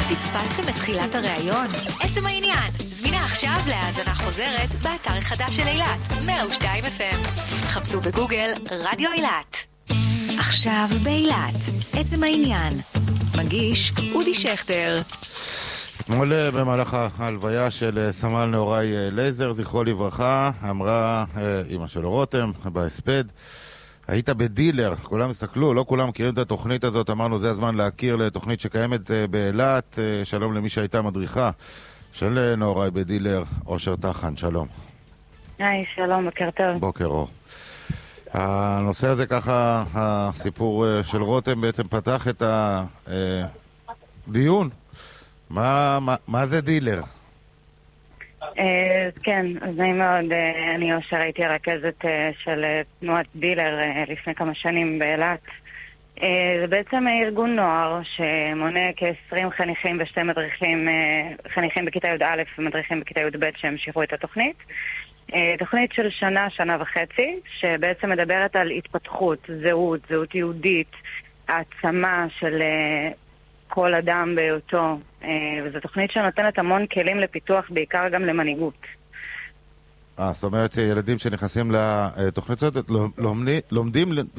פספסתם את תחילת הראיון? עצם העניין, זמינה עכשיו להאזנה חוזרת באתר החדש של אילת, 102 FM. חפשו בגוגל רדיו אילת. עכשיו באילת, עצם העניין. מגיש אודי שכטר. אתמול במהלך ההלוויה של סמל נהוראי לייזר, זכרו לברכה, אמרה אמא של רותם בהספד, היית בדילר, כולם הסתכלו, לא כולם מכירים את התוכנית הזאת, אמרנו זה הזמן להכיר לתוכנית שקיימת באילת, שלום למי שהייתה מדריכה של נהוראי בדילר, אושר תחן, שלום. היי, שלום, בוקר טוב. בוקר אור. הנושא הזה ככה, הסיפור של רותם בעצם פתח את הדיון. מה זה דילר? כן, אז נעים מאוד, אני אושר, הייתי רכזת של תנועת דילר לפני כמה שנים באילת. זה בעצם ארגון נוער שמונה כ-20 חניכים ושתי מדריכים, חניכים בכיתה י"א ומדריכים בכיתה י"ב שהמשיכו את התוכנית. תוכנית של שנה וחצי, שבעצם מדברת על התפתחות, זהות יהודית, העצמה של כל אדם בהיותו, וזו תוכנית שנותנת המון כלים לפיתוח, בעיקר גם למנהיגות. זאת אומרת, ילדים שנכנסים לתוכנית הזאת לומדים